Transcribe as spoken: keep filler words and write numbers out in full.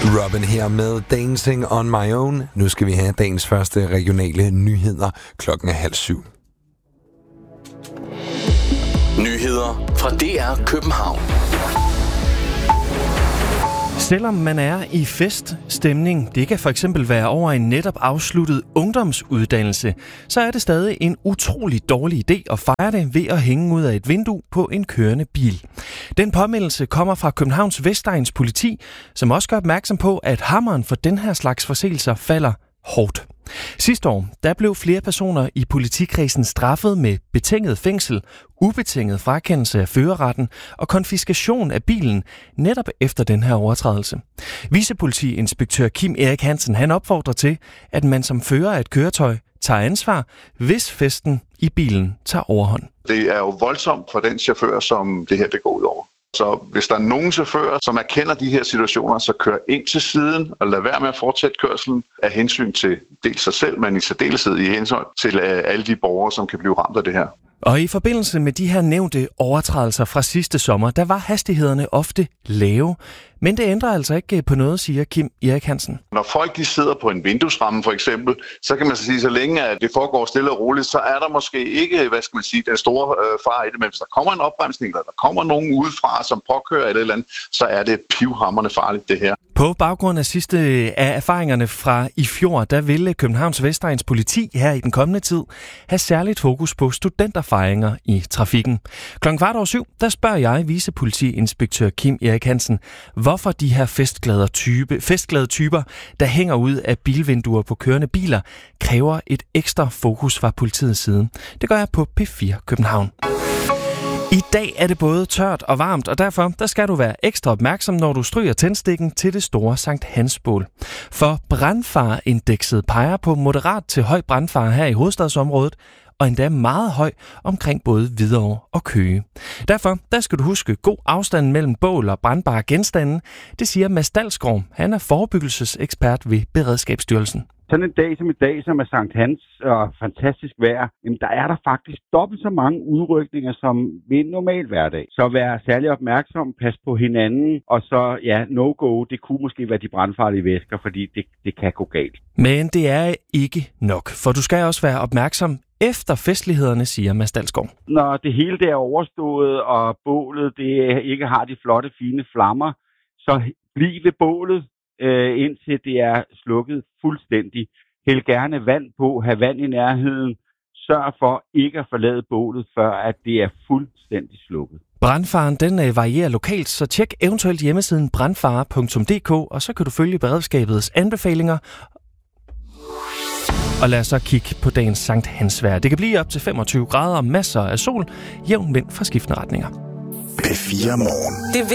Robin her med Dancing on My Own. Nu skal vi have dagens første regionale nyheder. Klokken er halv syv. Nyheder fra D R København. Selvom man er i feststemning, det kan for eksempel være over en netop afsluttet ungdomsuddannelse, så er det stadig en utrolig dårlig idé at fejre det ved at hænge ud af et vindue på en kørende bil. Den påmeldelse kommer fra Københavns Vestegns politi, som også gør opmærksom på, at hammeren for den her slags forseelser falder hårdt. Sidste år, der blev flere personer i politikredsen straffet med betinget fængsel, ubetinget frakendelse af førerretten og konfiskation af bilen netop efter den her overtrædelse. Vicepolitiinspektør Kim Erik Hansen, han opfordrer til, at man som fører af et køretøj tager ansvar, hvis festen i bilen tager overhånd. Det er jo voldsomt for den chauffør, som det her det går ud over. Så hvis der er nogen chauffører, som erkender de her situationer, så kør ind til siden og lad være med at fortsætte kørselen af hensyn til dels sig selv, men i særdeleshed i hensyn til alle de borgere, som kan blive ramt af det her. Og i forbindelse med de her nævnte overtrædelser fra sidste sommer, der var hastighederne ofte lave. Men det ændrer altså ikke på noget, siger Kim Erik Hansen. Når folk de sidder på en vinduesramme for eksempel, så kan man sige, så længe at det foregår stille og roligt, så er der måske ikke, hvad skal man sige, den store øh, fare i det. Men hvis der kommer en opbremsning, eller der kommer nogen udefra, som påkører eller et eller andet, så er det pivhamrende farligt det her. På baggrund af sidste af erfaringerne fra i fjor, der ville Københavns Vestegns politi her i den kommende tid have særligt fokus på studenterfejringer i trafikken. Klokken kvart over syv, der spørger jeg vicepolitiinspektør Kim Erik Hansen, hvorfor de her festglade, type, festglade typer, der hænger ud af bilvinduer på kørende biler, kræver et ekstra fokus fra politiets side. Det gør jeg på P fire København. I dag er det både tørt og varmt, og derfor der skal du være ekstra opmærksom, når du stryger tændstikken til det store Sankt Hans-bål. For brandfareindekset peger på moderat til høj brandfare her i hovedstadsområdet, og endda meget høj omkring både Hvidovre og Køge. Derfor der skal du huske god afstand mellem bål og brandbare genstande. Det siger Mads Dalsgaard. Han er forebyggelsesekspert ved Beredskabsstyrelsen. Sådan en dag som i dag, som er Sankt Hans og fantastisk vejr, jamen der er der faktisk dobbelt så mange udrykninger som ved en normal hverdag. Så vær særlig opmærksom, pas på hinanden, og så ja, no-go, det kunne måske være de brandfarlige væsker, fordi det, det kan gå galt. Men det er ikke nok, for du skal også være opmærksom efter festlighederne, siger Mads Dalsgaard. Når det hele det er overstået, og bålet det ikke har de flotte, fine flammer, så bliv ved bålet, øh, indtil det er slukket fuldstændig. Hæld gerne vand på, have vand i nærheden. Sørg for ikke at forlade bålet, før at det er fuldstændig slukket. Brandfaren den varierer lokalt, så tjek eventuelt hjemmesiden brandfare punktum d k, og så kan du følge beredskabets anbefalinger. Og lad os så kigge på dagens Sankt Hans vejr. Det kan blive op til femogtyve grader og masser af sol, jævn vind fra skiftende retninger. P fire Morgen.